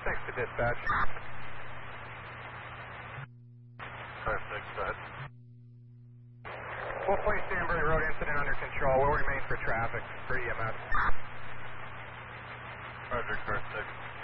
6 to dispatch. Car 6, go ahead. We'll place Danbury Road incident under control. We'll remain for traffic for EMS. Roger, car 6.